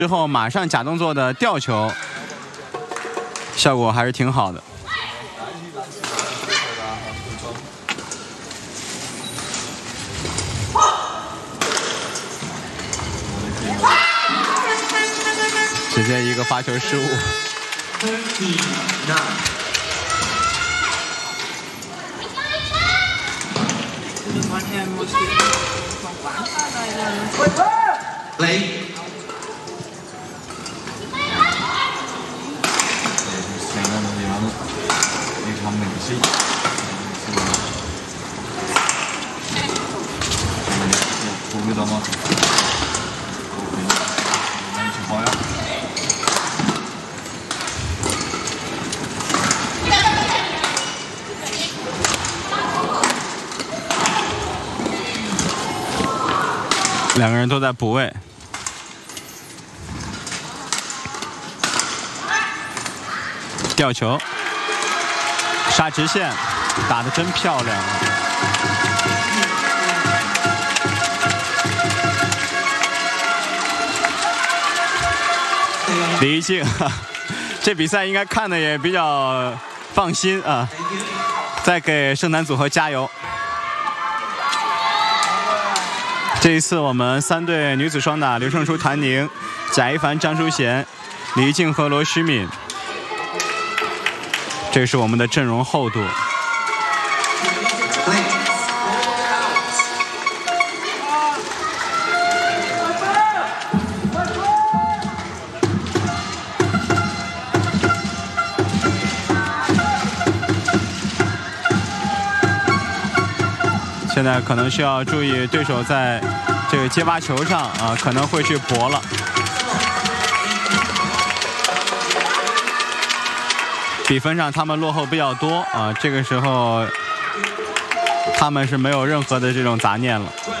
之后马上假动作的吊球，效果还是挺好的。直接一个发球失误。两个人都在补位，吊球，杀直线，打得真漂亮。李一静，这比赛应该看的也比较放心啊，再给剩男组合加油。这一次我们3队女子双打，刘胜书、谭宁、贾一凡、张淑娴、李一静和罗诗敏，这是我们的阵容厚度。现在可能需要注意对手在这个接发球上啊，可能会去搏了。比分上他们落后比较多啊，这个时候他们是没有任何的这种杂念了。